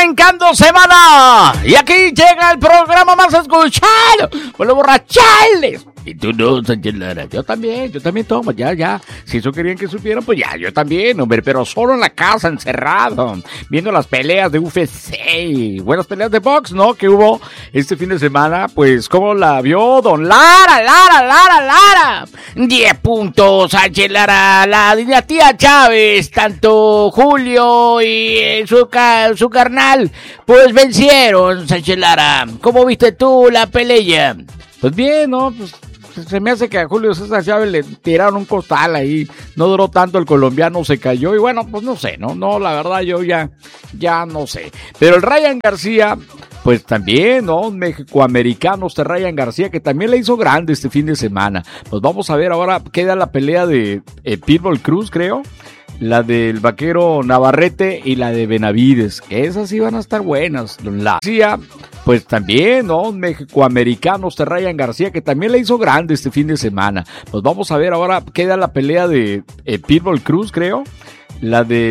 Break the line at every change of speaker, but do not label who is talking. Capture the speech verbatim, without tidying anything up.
arrancando semana y aquí llega el programa más escuchado por los borrachales. Y tú no, Sánchez Lara. Yo también, yo también tomo, ya, ya. Si eso querían que supieran, pues ya, yo también, hombre. Pero solo en la casa, encerrado, viendo las peleas de U F C. Buenas peleas de box, ¿no? Que hubo este fin de semana. Pues, ¿cómo la vio don Lara, Lara, Lara, Lara? Diez puntos, Sánchez Lara. La dinastía Chávez, tanto Julio y eh, su, ca su carnal, pues vencieron, Sánchez Lara. ¿Cómo viste tú la pelea? Pues bien, ¿no? Pues se me hace que a Julio César Chávez le tiraron un costal ahí, no duró tanto, el colombiano se cayó y bueno, pues no sé, no, no, la verdad yo ya, ya no sé. Pero el Ryan García, pues también, ¿no? Un mexicoamericano, este Ryan García, que también le hizo grande este fin de semana. Pues vamos a ver ahora, queda la pelea de eh, Pitbull Cruz, creo. La del vaquero Navarrete y la de Benavides, que esas sí van a estar buenas. La García, pues también, ¿no? Un mexicoamericano, este Ryan García, que también le hizo grande este fin de semana. Pues vamos a ver ahora, queda la pelea de eh, Pitbull Cruz, creo. La de